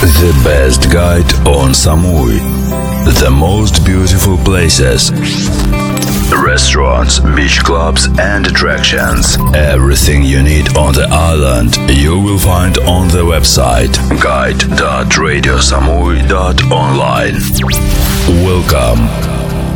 The best guide on Samui. The most beautiful places. Restaurants, beach clubs and attractions. Everything you need on the island you will find on the website guide.radiosamui.online. Welcome